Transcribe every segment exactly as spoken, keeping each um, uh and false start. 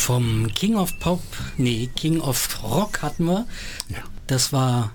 vom King of Pop, nee, King of Rock hatten wir. Ja. Das war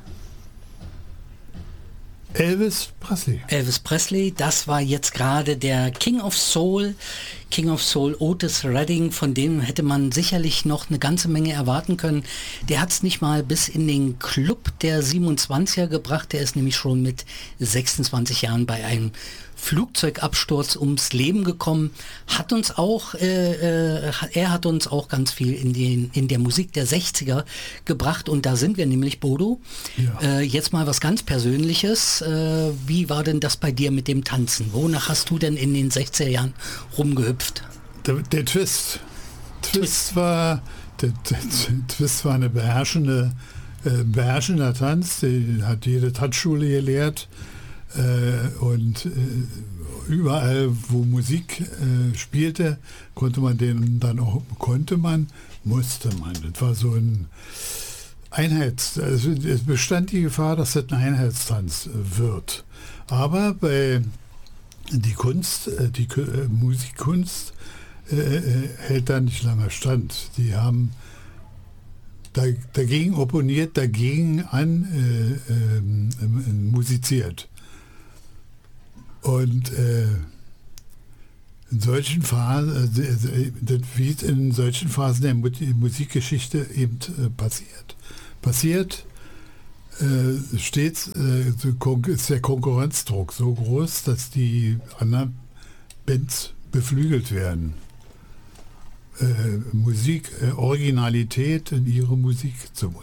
Elvis Presley. Elvis Presley, das war jetzt gerade der King of Soul, King of Soul Otis Redding, von dem hätte man sicherlich noch eine ganze Menge erwarten können. Der hat es nicht mal bis in den Club der siebenundzwanziger gebracht, der ist nämlich schon mit sechsundzwanzig Jahren bei einem Flugzeugabsturz ums Leben gekommen, hat uns auch, äh, äh, er hat uns auch ganz viel in, den, in der Musik der sechziger gebracht und da sind wir nämlich, Bodo. Ja. Äh, jetzt mal was ganz Persönliches. Äh, wie war denn das bei dir mit dem Tanzen? Wonach hast du denn in den sechziger Jahren rumgehüpft? Der, der Twist. Twist. Twist war, der, der, der Twist war eine beherrschende, äh, beherrschender Tanz, den hat jede Tanzschule gelehrt. Äh, und äh, überall, wo Musik äh, spielte, konnte man den dann auch, konnte man, musste man. Das war so ein Einheits, also es bestand die Gefahr, dass das ein Einheitstanz äh, wird. Aber bei die Kunst, äh, die äh, Musikkunst äh, äh, hält da nicht lange stand. Die haben da, dagegen opponiert, dagegen an äh, äh, musiziert. Und äh, in solchen Phasen, äh, wie es in solchen Phasen der Musikgeschichte eben äh, passiert. Passiert äh, stets äh, ist der Konkurrenzdruck so groß, dass die anderen Bands beflügelt werden. Äh, Musik, äh, Originalität in ihre Musik zu bringen.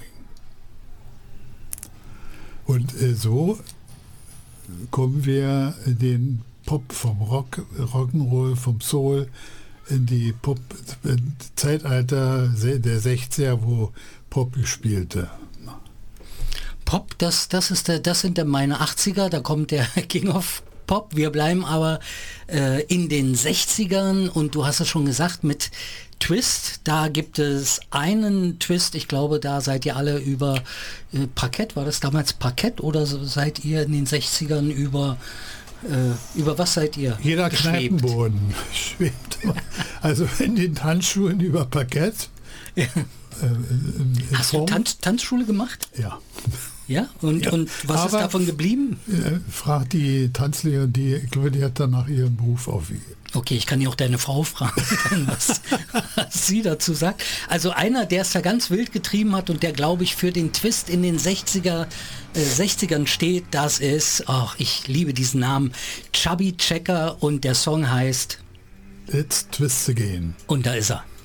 Und äh, so kommen wir in den Pop vom Rock, Rock'n'Roll, vom Soul in die Pop in Zeitalter der sechziger, wo Pop gespielte. Pop, das, das, ist der, das sind dann meine achtziger, da kommt der King of Pop. Wir bleiben aber äh, in den sechzigern und du hast es schon gesagt, mit Twist, da gibt es einen Twist, ich glaube, da seid ihr alle über äh, Parkett, war das damals Parkett oder so, seid ihr in den sechzigern über, äh, über was seid ihr? Jeder geschwebt? Kneipenboden schwebt. Also in den Tanzschulen über Parkett. Ja. Äh, Hast Form. du Tanz, Tanzschule gemacht? Ja. Ja, und, ja. und was Aber, ist davon geblieben? Äh, fragt die Tanzlehrerin, die, ich glaube, die hat danach ihren Beruf aufgegeben. Okay, ich kann ja auch deine Frau fragen, was, was sie dazu sagt. Also einer, der es da ganz wild getrieben hat und der, glaube ich, für den Twist in den sechziger, äh, sechzigern steht, das ist, ach, ich liebe diesen Namen, Chubby Checker und der Song heißt It's Twist Again. Und da ist er.